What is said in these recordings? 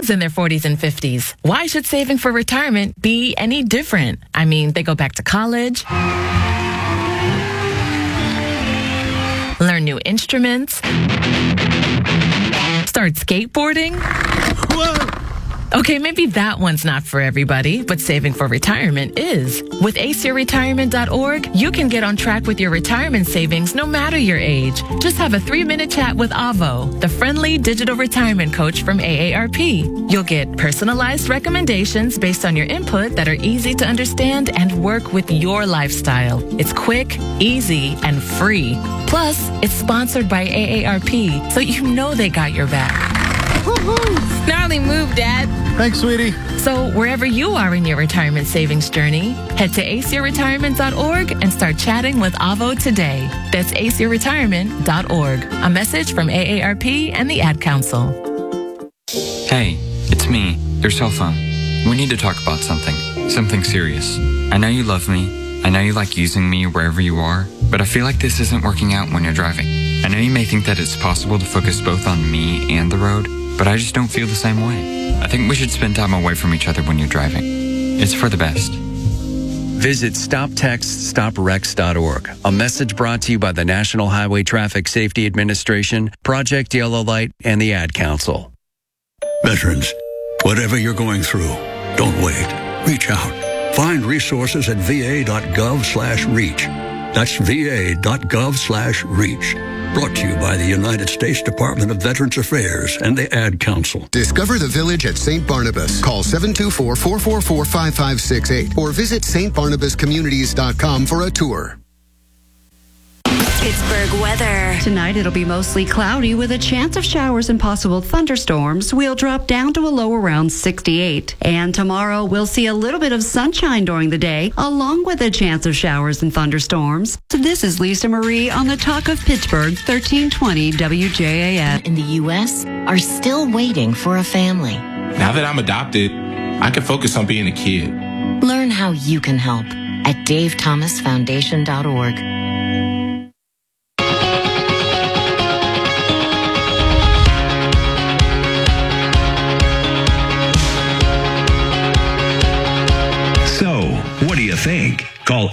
friends in their 40s and 50s. Why should saving for retirement be any different? I mean, they go back to college, learn new instruments, start skateboarding. Whoa! Okay, maybe that one's not for everybody, but saving for retirement is. With aceyourretirement.org, you can get on track with your retirement savings no matter your age. Just have a 3-minute chat with Avo, the friendly digital retirement coach from AARP. You'll get personalized recommendations based on your input that are easy to understand and work with your lifestyle. It's quick, easy, and free. Plus, it's sponsored by AARP, so you know they got your back. Woohoo! Gnarly move, Dad. Thanks, sweetie. So wherever you are in your retirement savings journey, head to aceyourretirement.org and start chatting with Avo today. That's aceyourretirement.org. A message from AARP and the Ad Council. Hey, it's me, your cell phone. We need to talk about something serious. I know you love me. I know you like using me wherever you are, but I feel like this isn't working out when you're driving. I know you may think that it's possible to focus both on me and the road, but I just don't feel the same way. I think we should spend time away from each other when you're driving. It's for the best. Visit StopTextStopWrecks.org. A message brought to you by the National Highway Traffic Safety Administration, Project Yellow Light, and the Ad Council. Veterans, whatever you're going through, don't wait. Reach out. Find resources at va.gov/reach. That's va.gov/reach. Brought to you by the United States Department of Veterans Affairs and the Ad Council. Discover the Village at St. Barnabas. Call 724-444-5568 or visit stbarnabascommunities.com for a tour. Pittsburgh weather. Tonight it'll be mostly cloudy with a chance of showers and possible thunderstorms. We'll drop down to a low around 68. And tomorrow we'll see a little bit of sunshine during the day, along with a chance of showers and thunderstorms. So this is Lisa Marie on the Talk of Pittsburgh, 1320 WJAF. In the U.S. are still waiting for a family. Now that I'm adopted, I can focus on being a kid. Learn how you can help at DaveThomasFoundation.org. What do you think? Call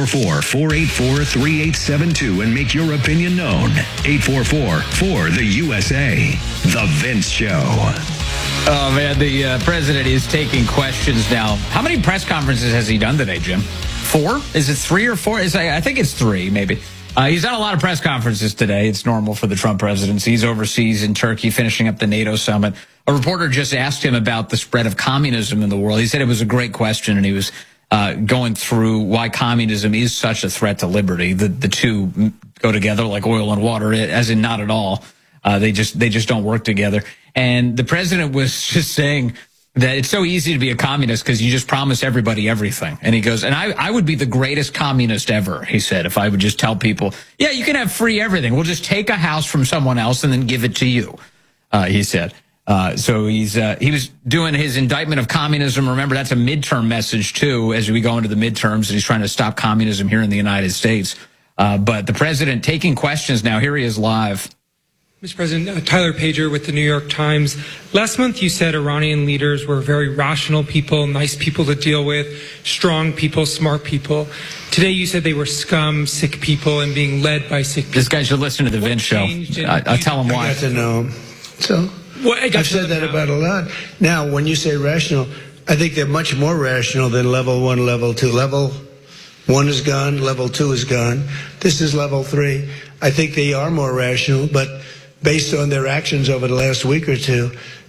844-484-3872 and make your opinion known. 844-4-the-USA. The Vince Show. Oh, man, the president is taking questions now. How many press conferences has he done today, Jim? 4? Is it 3 or 4? I think it's 3, maybe. He's done a lot of press conferences today. It's normal for the Trump presidency. He's overseas in Turkey finishing up the NATO summit. A reporter just asked him about the spread of communism in the world. He said it was a great question, and he was going through why communism is such a threat to liberty. The two go together like oil and water, as in not at all. They just don't work together. And the president was just saying that it's so easy to be a communist because you just promise everybody everything. And he goes, and I would be the greatest communist ever, he said, if I would just tell people, yeah, you can have free everything. We'll just take a house from someone else and then give it to you, he said. So he was doing his indictment of communism. Remember, that's a midterm message, too, as we go into the midterms. And he's trying to stop communism here in the United States. But the president taking questions now. Here he is live. Mr. President, Tyler Pager with the New York Times. Last month you said Iranian leaders were very rational people, nice people to deal with, strong people, smart people. Today you said they were scum, sick people, and being led by sick people. This guy should listen to the Vince Show. I'll tell him why. I got to know him. So I've said that about a lot. Now, when you say rational, I think they're much more rational than level 1, level 2. Level 1 is gone, level 2 is gone. This is level 3. I think they are more rational, but based on their actions over the last week or two,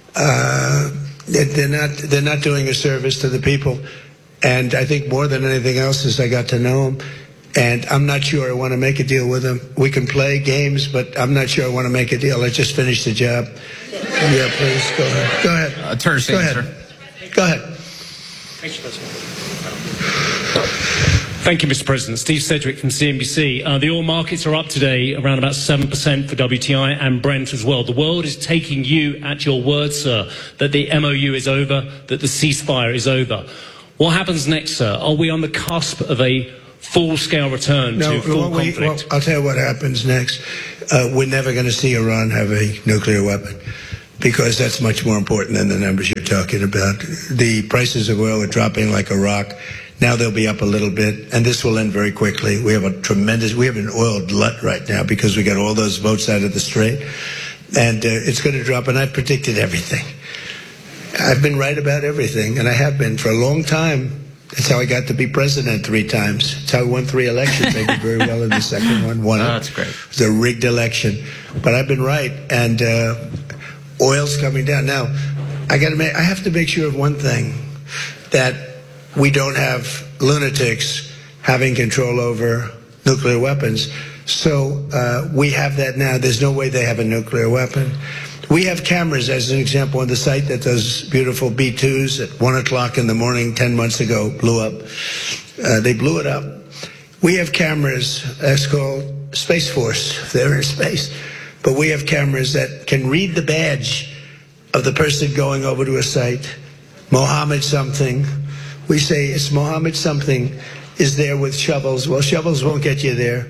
they're not doing a service to the people. And I think more than anything else is I got to know them. And I'm not sure I want to make a deal with them. We can play games, but I'm not sure I want to make a deal. Let's just finish the job. Yeah, please, go ahead. Go ahead. Terse answer. Go ahead. Thank you, President. Thank you, Mr. President. Steve Sedgwick from CNBC. The oil markets are up today, around about 7% for WTI and Brent as well. The world is taking you at your word, sir, that the MOU is over, that the ceasefire is over. What happens next, sir? Are we on the cusp of a full-scale return to full conflict? I'll tell you what happens next. We're never going to see Iran have a nuclear weapon because that's much more important than the numbers you're talking about. The prices of oil are dropping like a rock. Now they'll be up a little bit, and this will end very quickly. We have an oil glut right now because we got all those votes out of the Strait, and it's going to drop, and I've predicted everything. I've been right about everything, and I have been for a long time. That's how I got to be president 3 times. That's how I won 3 elections. I did very well in the second one. Won it. That's great. It was a rigged election, but I've been right, and oil's coming down. Now, I have to make sure of one thing, that we don't have lunatics having control over nuclear weapons. So we have that now. There's no way they have a nuclear weapon. We have cameras, as an example, on the site that does beautiful B-2s at 1 o'clock in the morning 10 months ago, blew up. They blew it up. We have cameras, that's called Space Force. They're in space. But we have cameras that can read the badge of the person going over to a site. Mohammed something. We say it's Mohammed something is there with shovels. Well, shovels won't get you there.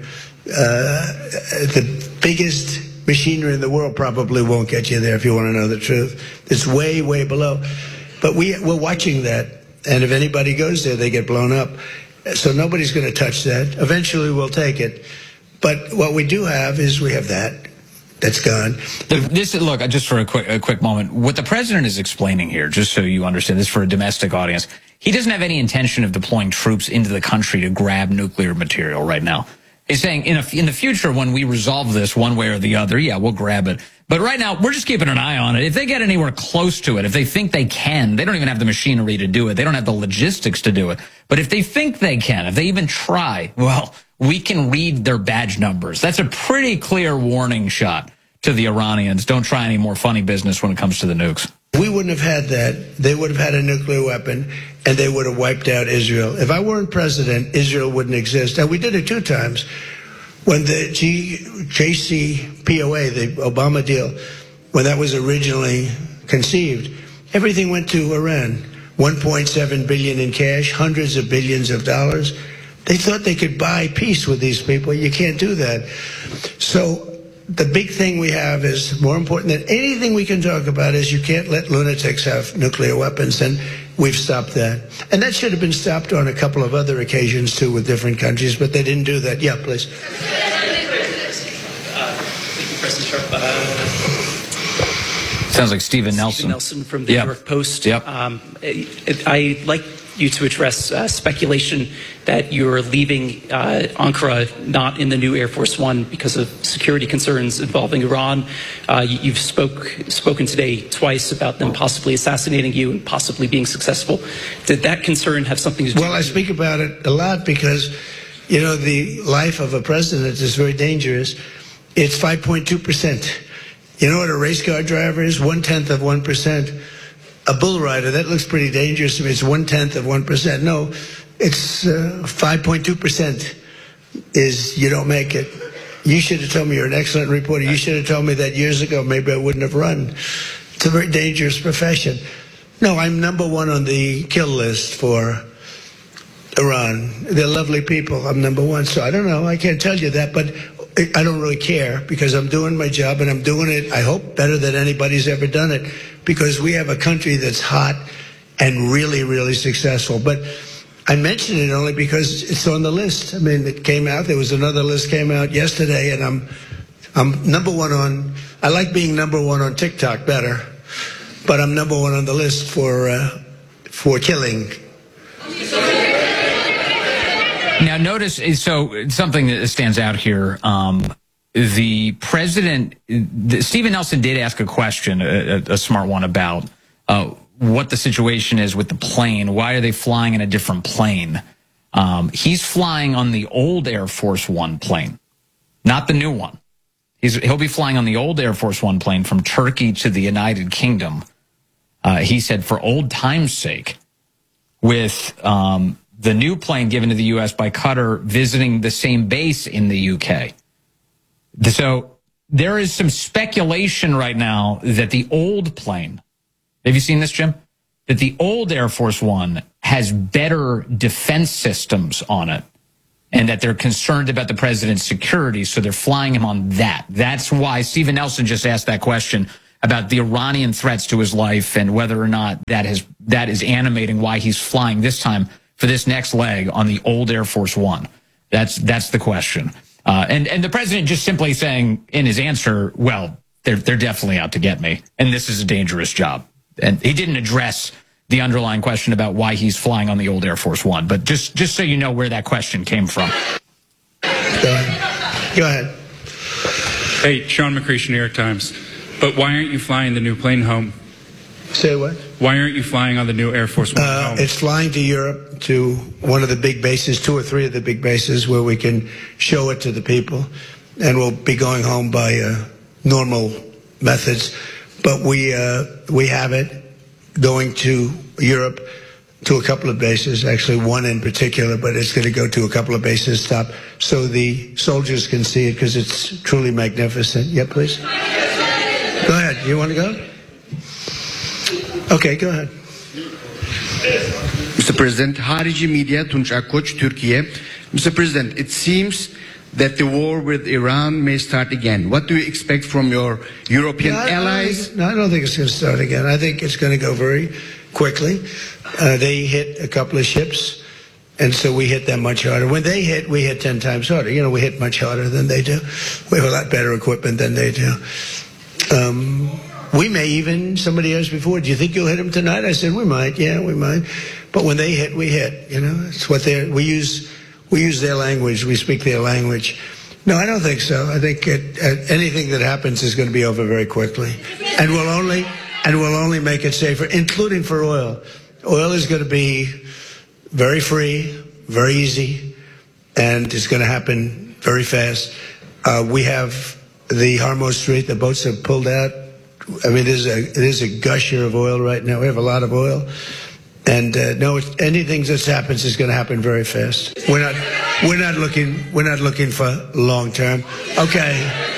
The biggest machinery in the world probably won't get you there if you want to know the truth. It's way, way below. But we're watching that. And if anybody goes there, they get blown up. So nobody's going to touch that. Eventually we'll take it. But what we do have is we have that. That's gone. Look, just for a quick moment, what the president is explaining here, just so you understand, this for a domestic audience, he doesn't have any intention of deploying troops into the country to grab nuclear material right now. He's saying in the future, when we resolve this one way or the other, yeah, we'll grab it. But right now, we're just keeping an eye on it. If they get anywhere close to it, if they think they can, they don't even have the machinery to do it. They don't have the logistics to do it. But if they think they can, if they even try, well, we can read their badge numbers. That's a pretty clear warning shot to the Iranians. Don't try any more funny business when it comes to the nukes. We wouldn't have had that. They would have had a nuclear weapon, and they would have wiped out Israel. If I weren't president, Israel wouldn't exist. And we did it 2 times. When the JCPOA, the Obama deal, when that was originally conceived, everything went to Iran. $1.7 billion in cash, hundreds of billions of dollars. They thought they could buy peace with these people. You can't do that. So the big thing we have is more important than anything we can talk about is you can't let lunatics have nuclear weapons, and we've stopped that. And that should have been stopped on a couple of other occasions, too, with different countries, but they didn't do that. Yeah, please. Thank you, President Trump. Sounds like Stephen Nelson. Stephen Nelson from the New York Post. Yep. I'd like you to address speculation that you're leaving Ankara not in the new Air Force One because of security concerns involving Iran. You've spoken today twice about them possibly assassinating you and possibly being successful. Did that concern have something to do with it? Well, I speak about it a lot because, you know, the life of a president is very dangerous. It's 5.2%. You know what a race car driver is? 1/10 of 1%. A bull rider, that looks pretty dangerous to me. It's 1/10 of 1%. No, it's 5.2% is you don't make it. You should have told me. You're an excellent reporter. You should have told me that years ago. Maybe I wouldn't have run. It's a very dangerous profession. No, I'm #1 on the kill list for Iran. They're lovely people. I'm #1. So I don't know. I can't tell you that, but I don't really care because I'm doing my job and I'm doing it, I hope, better than anybody's ever done it because we have a country that's hot and really, really successful. But I mention it only because it's on the list. I mean, it came out. There was another list came out yesterday, and I'm #1 on. I like being #1 on TikTok better, but I'm #1 on the list for killing. Now, notice, so something that stands out here, the president, Stephen Nelson did ask a question, a smart one, about what the situation is with the plane. Why are they flying in a different plane? He's flying on the old Air Force One plane, not the new one. He'll be flying on the old Air Force One plane from Turkey to the United Kingdom. He said, for old time's sake, with the new plane given to the U.S. by Qatar visiting the same base in the U.K. So there is some speculation right now that the old plane, have you seen this, Jim? That the old Air Force One has better defense systems on it and that they're concerned about the president's security, so they're flying him on that. That's why Stephen Nelson just asked that question about the Iranian threats to his life and whether or not that is animating why he's flying this time for this next leg on the old Air Force One. That's the question. And the president just simply saying in his answer, well, they're definitely out to get me, and this is a dangerous job. And he didn't address the underlying question about why he's flying on the old Air Force One, but just so you know where that question came from. Go ahead. Hey, Sean McCreesh, New York Times. But why aren't you flying the new plane home? Say what? Why aren't you flying on the new Air Force One home? It's flying to Europe, to one of the big bases, 2 or 3 of the big bases, where we can show it to the people. And we'll be going home by normal methods. But we have it going to Europe, to a couple of bases, actually one in particular, but it's going to go to a couple of bases top so the soldiers can see it because it's truly magnificent. Yeah, please. Go ahead. You want to go? Okay, go ahead. Mr. President, Harici Media, Tunç Akkoç, Türkiye. Mr. President, it seems that the war with Iran may start again. What do you expect from your European allies? I don't think it's going to start again. I think it's going to go very quickly. They hit a couple of ships, and so we hit them much harder. When they hit, we hit 10 times harder. You know, we hit much harder than they do. We have a lot better equipment than they do. We may even, somebody asked before, do you think you'll hit them tonight? I said, we might. Yeah, we might. But when they hit, we hit. You know, it's what we use their language. We speak their language. No, I don't think so. I think anything that happens is going to be over very quickly, and we'll only make it safer, including for oil. Oil is going to be very free, very easy, and it's going to happen very fast. We have the Hormuz Strait. The boats have pulled out. I mean, it is a gusher of oil right now. We have a lot of oil. And no, anything that happens is going to happen very fast. We're not looking for long term. Okay,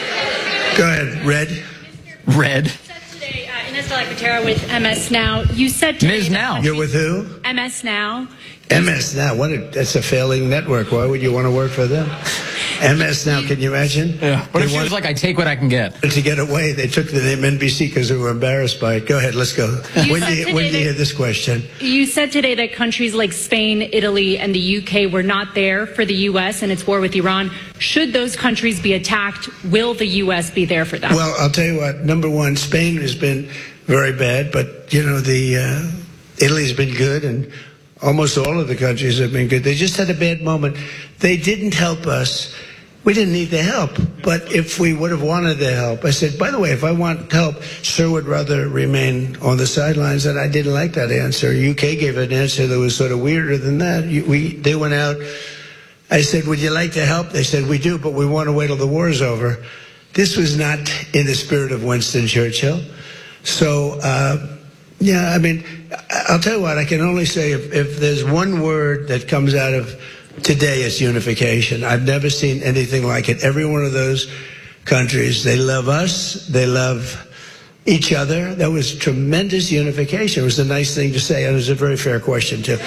go ahead, Red. Red. Today, Ines de la Cuetara with MS Now. You said today Ms. Now. You're with who? MS Now. MS Now. That's a failing network. Why would you want to work for them? MS Now, can you imagine? Yeah. What if she was like, I take what I can get? To get away, they took the name NBC because they were embarrassed by it. Go ahead, let's go. When do you hear this question? You said today that countries like Spain, Italy, and the UK were not there for the U.S. and its war with Iran. Should those countries be attacked, will the U.S. be there for them? Well, I'll tell you what. Number one, Spain has been very bad, but, you know, Italy's been good, and almost all of the countries have been good. They just had a bad moment. They didn't help us. We didn't need the help, but if we would have wanted the help, I said, by the way, if I want help, Sir would rather remain on the sidelines, and I didn't like that answer. UK gave an answer that was sort of weirder than that. They went out. I said, would you like to help? They said, we do, but we want to wait till the war is over. This was not in the spirit of Winston Churchill. So, yeah, I mean, I'll tell you what, I can only say if there's one word that comes out of today, it's unification. I've never seen anything like it. Every one of those countries, they love us, they love each other. That was tremendous unification. It was a nice thing to say, and it was a very fair question, too.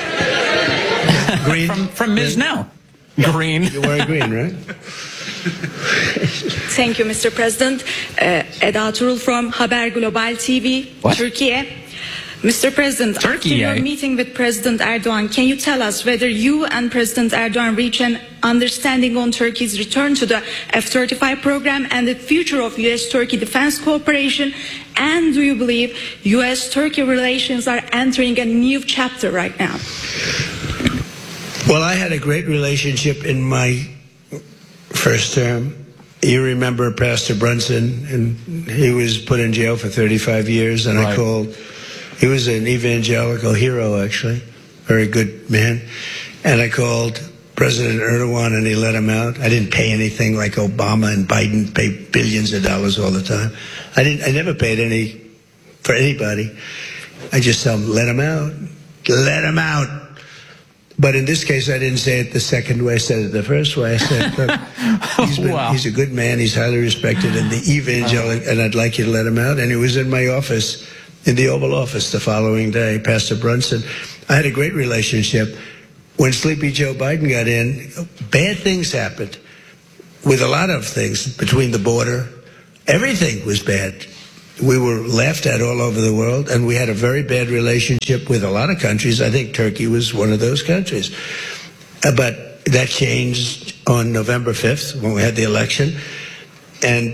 Green? From Ms. Now. Green. You're wearing green, right? Thank you, Mr. President. Eda Turul from Haber Global TV, Turkey. Mr. President, after your meeting with President Erdogan, can you tell us whether you and President Erdogan reach an understanding on Turkey's return to the F-35 program and the future of U.S.-Turkey defense cooperation? And do you believe U.S.-Turkey relations are entering a new chapter right now? Well, I had a great relationship in my first term. You remember Pastor Brunson, and he was put in jail for 35 years, and I called. He was an evangelical hero, actually, very good man. And I called President Erdogan, and he let him out. I didn't pay anything like Obama and Biden pay billions of dollars all the time. I never paid any for anybody. I just tell him, let him out. Let him out. But in this case, I didn't say it the second way. I said it the first way. I said, look, he's a good man. He's highly respected in the evangelical, and I'd like you to let him out. And he was in my office, in the Oval Office the following day, Pastor Brunson. I had a great relationship. When Sleepy Joe Biden got in, bad things happened with a lot of things between the border. Everything was bad. we were laughed at all over the world, and we had a very bad relationship with a lot of countries. I think Turkey was one of those countries. But that changed on November 5th when we had the election. And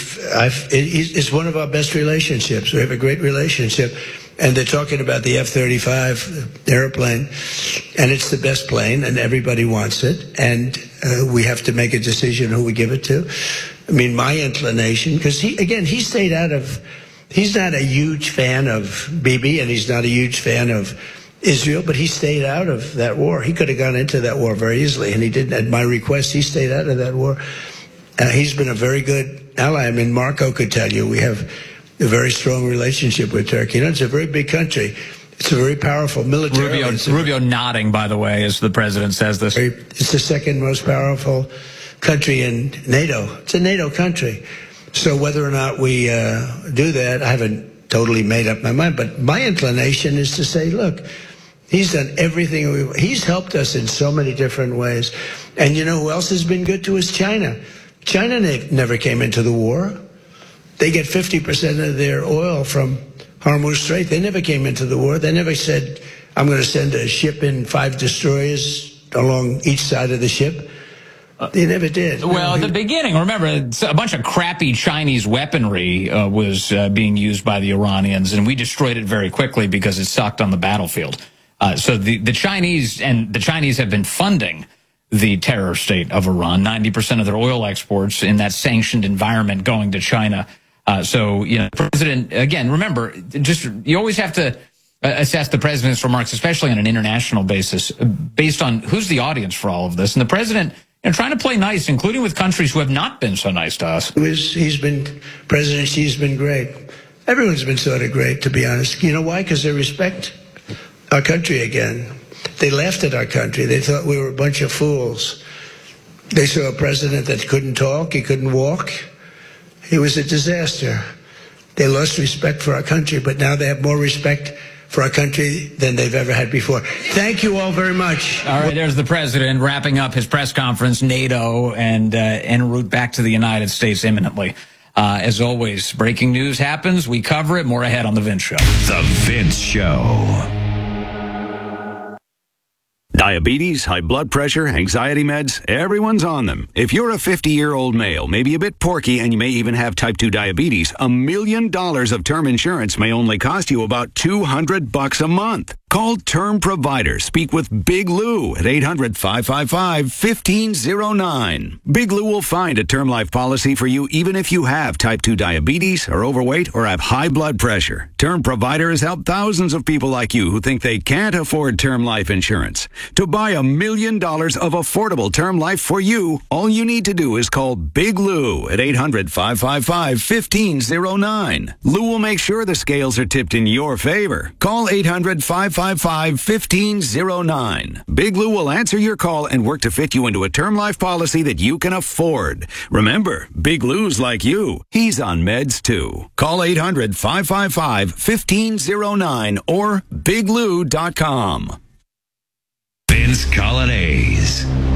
it's one of our best relationships. We have a great relationship. And they're talking about the F-35 airplane, and it's the best plane, and everybody wants it. And we have to make a decision who we give it to. I mean, my inclination, because he stayed out of, he's not a huge fan of Bibi, and he's not a huge fan of Israel, but he stayed out of that war. He could have gone into that war very easily, and he didn't. At my request, he stayed out of that war. He's been a very good ally. I mean, Marco could tell you we have a very strong relationship with Turkey. You know, it's a very big country. It's a very powerful military. Rubio nodding, by the way, as the president says this. It's the second most powerful country in NATO. It's a NATO country. So whether or not we do that, I haven't totally made up my mind. But my inclination is to say, look, he's done everything. He's helped us in so many different ways. And you know who else has been good to us? China. China never came into the war. They get 50% of their oil from Hormuz Strait. They never came into the war. They never said, I'm going to send a ship in 5 destroyers along each side of the ship. They never did. Well, at the beginning, remember, a bunch of crappy Chinese weaponry was being used by the Iranians, and we destroyed it very quickly because it sucked on the battlefield. So the Chinese have been funding the terror state of Iran, 90% of their oil exports in that sanctioned environment going to China. So, you know, President, again, remember, you always have to assess the president's remarks, especially on an international basis, based on who's the audience for all of this. And the president, you know, trying to play nice, including with countries who have not been so nice to us. President Xi's been great. Everyone's been sort of great, to be honest. You know why? Because they respect our country again. They laughed at our country. They thought we were a bunch of fools. They saw a president that couldn't talk, he couldn't walk. He was a disaster. They lost respect for our country, but now they have more respect for our country than they've ever had before. Thank you all very much. All right, there's the president wrapping up his press conference, NATO, and en route back to the United States imminently. As always, breaking news happens. We cover it. More ahead on The Vince Show. The Vince Show. Diabetes, high blood pressure, anxiety meds, everyone's on them. If you're a 50-year-old male, maybe a bit porky, and you may even have type 2 diabetes, $1 million of term insurance may only cost you about $200 a month. Call Term Provider. Speak with Big Lou at 800-555-1509. Big Lou will find a term life policy for you even if you have type 2 diabetes, are overweight, or have high blood pressure. Term Provider has helped thousands of people like you who think they can't afford term life insurance. To buy $1 million of affordable term life for you, all you need to do is call Big Lou at 800-555-1509. Lou will make sure the scales are tipped in your favor. Call 800-555-1509. Big Lou will answer your call and work to fit you into a term life policy that you can afford. Remember, Big Lou's like you. He's on meds too. Call 800-555-1509 or biglou.com. Vince Colonnese.